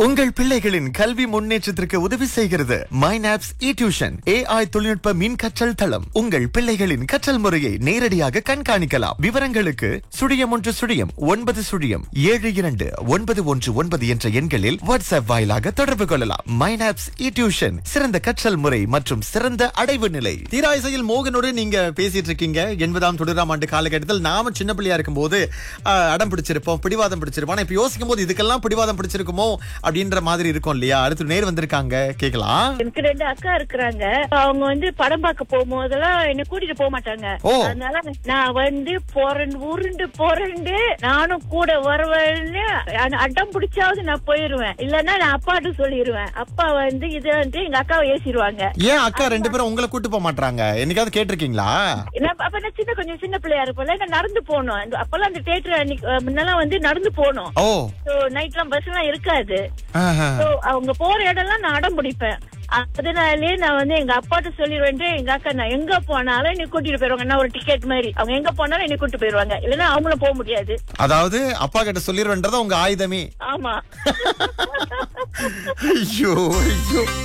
உங்கள் பிள்ளைகளின் கல்வி முன்னேற்றத்திற்கு உதவி செய்கிறது மைனாப்ஸ் டியூஷன் AI தொழில்நுட்ப மின் கற்றல் தளம். உங்கள் பிள்ளைகளின் கற்றல் முறையை நேரடியாக கண்காணிக்கலாம். விவரங்களுக்கு *1 என்ற எண்களில் வாட்ஸ்அப் வாயிலாக தொடர்பு கொள்ளலாம். மைனாப்ஸ் டியூஷன் சிறந்த கற்றல் முறை மற்றும் சிறந்த அடைவு நிலை. தீராயிசையில் மோகனோடு நீங்க பேசிட்டு இருக்கீங்க. 80ஆம் 90ஆம் ஆண்டு காலகட்டத்தில் நாம சின்ன பிள்ளையா இருக்கும் போது அடம் பிடிச்சிருப்போம், பிடிவாதம் பிடிச்சிருப்போம். ஆனா இப்ப யோசிக்கும் போது இதுக்கெல்லாம் பிடிவாதம் பிடிச்சிருக்குமோ அப்படின்ற மாதிரி இருக்கும் இல்லையா? அடுத்து நேர் வந்திருக்காங்க, கேக்கலாம். எனக்கு 2 அக்கா இருக்கிறாங்க. அவங்க படம் பார்க்க போகும்போதெல்லாம் என்ன கூட்டிட்டு போக மாட்டாங்க. அதனால நான் உருண்டு நானும் கூட வருவேன்னு அடம் பிடிச்சாவது நான் போயிருவேன். இல்லன்னா நான் அப்பாட்டு சொல்லிடுவேன். அப்பா இது எங்க அக்காவை ஏசிடுவாங்க. ஏன் அக்கா 2 பேரும் உங்களை கூட்டு போக மாட்டாங்க? என்னைக்காவது கேட்டிருக்கீங்களா? அப்ப நான் கொஞ்சம் சின்ன பிள்ளையா இருப்பேன். நான் நடந்து போனோம். அப்பெல்லாம் அந்த தியேட்டர் முன்னெல்லாம் நடந்து போனோம். நைட்லாம் பஸ் எல்லாம் இருக்காது. அவங்க போற இடம்லாம் நான் அடம் பிடிப்பேன். அதனாலே நான் எங்க அப்பாட்ட சொல்லிடுவேன். எங்க அக்கா நான் எங்க போனாலும் என்னை கூட்டிட்டு போயிருவாங்க. நான் ஒரு டிக்கெட் மாதிரி அவங்க எங்க போனாலும் என்னை கூட்டிட்டு போயிருவாங்க. இல்லன்னா அவங்களும் போக முடியாது. அதாவது அப்பா கிட்ட சொல்லிடுவேன்றத உங்க ஆயுதமே. ஆமா. ஐயோ.